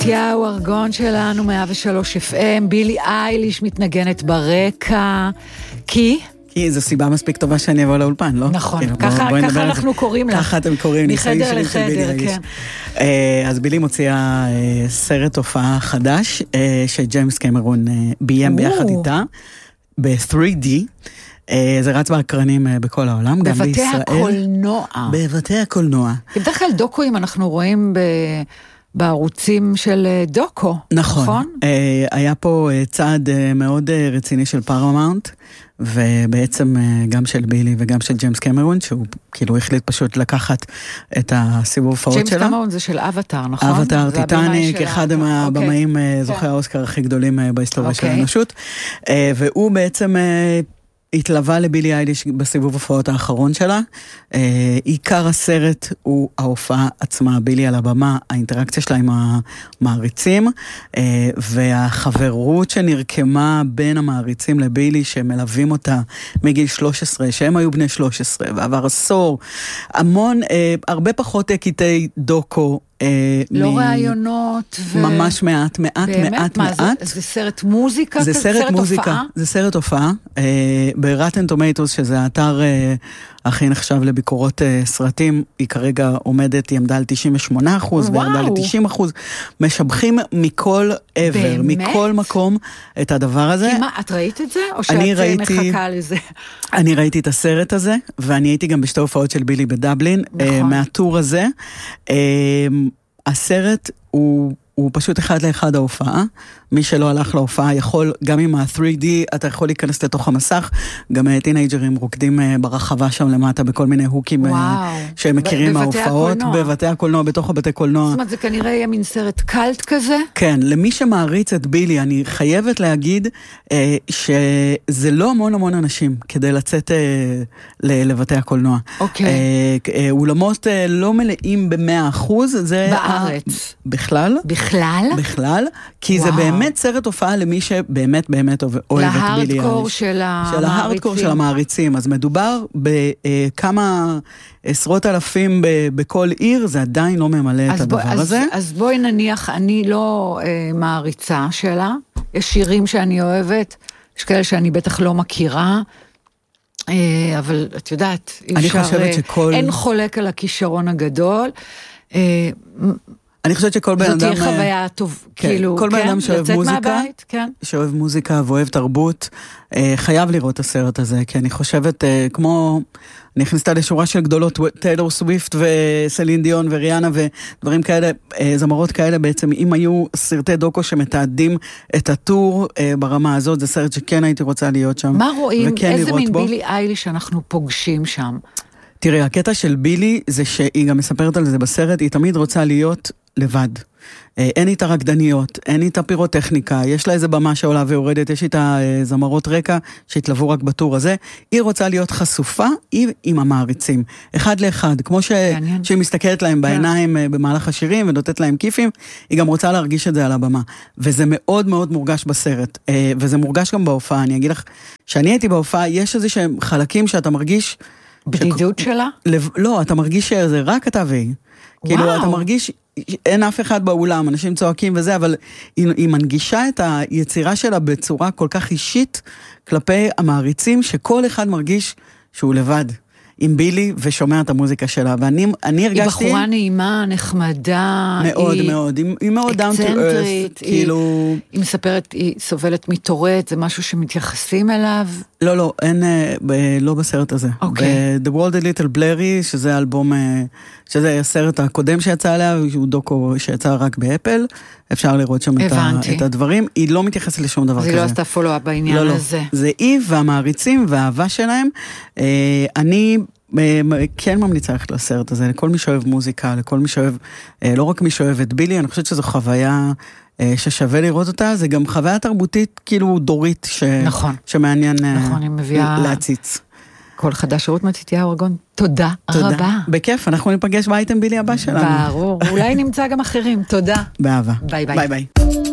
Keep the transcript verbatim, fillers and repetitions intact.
מתיהו ארגון שלנו, מאה ושלוש אף אם, בילי אייליש מתנגנת ברקע, כי... כי זו סיבה מספיק טובה שאני אבוא לאולפן, לא? נכון, כאילו, ככה, בוא, בוא ככה אנחנו קוראים לך. ככה אתם קוראים לי. מחדר לחדר, כן. אז בילי מוציאה סרט הופעה חדש, שג'יימס קמרון ביים ביחד איתה, ב-תרי די, זה רץ בהקרנים בכל העולם, גם בישראל. בבתי הקולנוע. בבתי הקולנוע. בדרך כלל דוקוים אנחנו רואים ב... בערוצים של דוקו, נכון? נכון? היה פה צעד מאוד רציני של פארמאונט, ובעצם גם של בילי וגם של ג'יימס קמרון, שהוא כאילו החליט פשוט לקחת את הסיבוב הופעות שלה. ג'יימס קמרון זה של אבטאר, נכון? אבטאר, טיטניק, אחד מהבמאים זוכי האוסקר הכי גדולים בהיסטוריה של האנושות, והוא בעצם... התלווה לבילי אייליש בסיבוב הופעות האחרון שלה. אה, עיקר הסרט הוא ההופעה עצמה, בילי על הבמה, האינטראקציה שלה עם המעריצים, אה, והחברות שנרקמה בין המעריצים לבילי, שמלווים אותה מגיל שלוש עשרה, שהם היו בני שלוש עשרה, ועבר עשור, המון, אה, הרבה פחות קטעי דוקו, לא רעיונות ממש מעט, מעט, מעט, מעט. זה סרט מוזיקה? זה סרט מוזיקה, זה סרט הופעה. ברוטן טומטוס, שזה האתר הכי נחשב לביקורות סרטים, היא כרגע עומדת, היא עמדה על תשעים ושמונה אחוז, ועמדה ל-תשעים אחוז. משבחים מכל עבר, מכל מקום את הדבר הזה. מה, את ראית את זה? או שאת מחכה לזה? אני ראיתי את הסרט הזה, ואני הייתי גם בשתי הופעות של בילי בדבלין, מהטור הזה. הסרט הוא, הוא פשוט אחד לאחד ההופעה. מי שלא הלך להופעה יכול, גם עם ה-תרי די, אתה יכול להיכנס לתוך המסך. גם טינאג'רים רוקדים ברחבה שם למטה, בכל מיני הוקים וואו. שהם מכירים מההופעות. בבתי הקולנוע, בתוך הבתי קולנוע. זאת אומרת, זה כנראה יהיה מין סרט קלט כזה? כן, למי שמעריץ את בילי, אני חייבת להגיד אה, שזה לא המון המון אנשים כדי לצאת אה, לבתי הקולנוע. אוקיי. אה, אה, אולמות אה, לא מלאים במאה אחוז. זה בארץ. ה... בכלל. בכלל? בכלל. כי וואו. זה באמת סרט הופעה למי שבאמת באמת אוהב את בילי אייליש. להארדקור של המעריצים. של ההארדקור של המעריצים. אז מדובר בכמה עשרות אלפים בכל עיר, זה עדיין לא ממלא את הדבר אז, הזה. אז בואי נניח, אני לא אה, מעריצה שלה, יש שירים שאני אוהבת, יש כאלה שאני בטח לא מכירה, אה, אבל את יודעת, אני אפשר, חושבת שכל... אין חולק על הכישרון הגדול, אה, אני חושבת שכל בן אדם... זאת תהיה חוויה טוב, כן, כאילו, כל בן כן, אדם שאוהב מוזיקה, מהבית, כן. שאוהב מוזיקה ואוהב תרבות, אה, חייב לראות את הסרט הזה, כי אני חושבת, אה, כמו, אני הכניסת לשורה של גדולות, טיילור סוויפט וסלין דיון וריאנה ודברים כאלה, אה, זמרות כאלה בעצם, אם היו סרטי דוקו שמתעדים את הטור אה, ברמה הזאת, זה סרט שכן הייתי רוצה להיות שם. מה רואים, איזה מין בו. בילי אייליש שאנחנו פוגשים שם? תראי, הקטע של בילי זה שהיא גם מספרת על זה בסרט, היא תמיד רוצה להיות לבד. אין איתה רקדניות, אין איתה פירוטכניקה, יש לה איזה במה שעולה ויורדת, יש איתה זמרות רקע שהתלוו רק בטור הזה. היא רוצה להיות חשופה, היא עם המעריצים. אחד לאחד, כמו ש... שהיא מסתכלת להם בעיניים במהלך השירים ונותנת להם כיפים, היא גם רוצה להרגיש את זה על הבמה. וזה מאוד מאוד מורגש בסרט. וזה מורגש גם בהופעה. אני אגיד לך, שאני הייתי בהופעה, יש איזה שהם חלקים שאתה מרגיש... בדידות שלה? לא, אתה מרגיש שזה רק אתה והיא. כאילו, אתה מרגיש, אין אף אחד באולם, אנשים צועקים וזה, אבל היא, היא מנגישה את היצירה שלה בצורה כל כך אישית, כלפי המעריצים, שכל אחד מרגיש שהוא לבד, עם בילי, ושומע את המוזיקה שלה, ואני אני הרגשתי... היא בחורה נעימה, נחמדה, מאוד היא... מאוד, היא, היא מאוד down to earth, כאילו... היא מספרת, היא סובלת מתורט, זה משהו שמתייחסים אליו? לא, לא, אין, ב, לא בסרט הזה. אוקיי. ב- The World a Little Blurry, שזה אלבום, שזה הסרט הקודם שיצא עליה, הוא דוקו שיצא רק באפל, אפשר לראות שם את, ה, את הדברים, היא לא מתייחסת לשום דבר כזה. כזה. היא לא עשתה פולו-אפ בעניין לא, הזה. לא. זה היא והמעריצים והאהבה שלהם. אני כן ממליצה ללכת לסרט הזה, לכל מי שאוהב מוזיקה, לכל מי שאוהב, לא רק מי שאוהב את בילי, אני חושבת שזו חוויה ששווה לראות אותה, זה גם חוויה תרבותית כאילו דורית, ש... נכון. שמעניין נכון, מביאה... להציץ. כל חדש, רות מתתיהו ארגון, תודה, תודה רבה. בכיף, אנחנו ניפגש באייטם בילי הבא שלנו. ברור, אולי נמצא גם אחרים, תודה. באהבה. ביי ביי. ביי ביי.